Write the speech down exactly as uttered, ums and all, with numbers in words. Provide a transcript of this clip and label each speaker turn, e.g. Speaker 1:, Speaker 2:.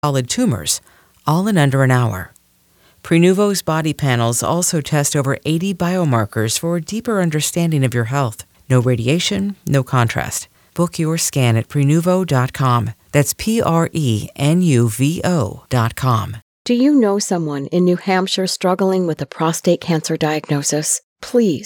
Speaker 1: solid tumors, all in under an hour. Prenuvo's body panels also test over eighty biomarkers for a deeper understanding of your health. No radiation, no contrast. Book your scan at Prenuvo dot com. That's P R E N U V O dot com.
Speaker 2: Do you know someone in New Hampshire struggling with a prostate cancer diagnosis? Please